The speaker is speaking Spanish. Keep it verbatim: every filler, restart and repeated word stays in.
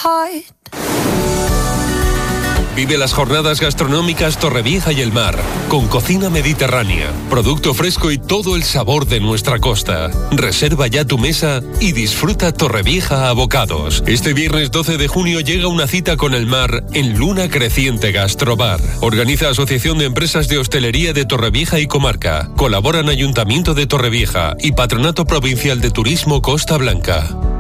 heart. Vive las jornadas gastronómicas Torrevieja y el Mar, con cocina mediterránea, producto fresco y todo el sabor de nuestra costa. Reserva ya tu mesa y disfruta Torrevieja a bocados. Este viernes doce de junio llega una cita con el mar en Luna Creciente Gastrobar. Organiza Asociación de Empresas de Hostelería de Torrevieja y Comarca. Colaboran Ayuntamiento de Torrevieja y Patronato Provincial de Turismo Costa Blanca.